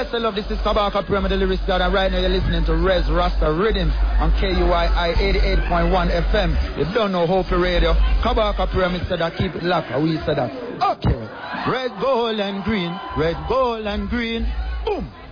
Yes, I love this is Kabaka Pyramid, the lyrics God, and right now you're listening to Rez Rasta Rhythm on KUII 88.1 FM. You don't know Hope Radio. Kabaka Pyramid said that keep it locked, we said that. Okay. Red, gold, and green. Red, gold, and green. Boom.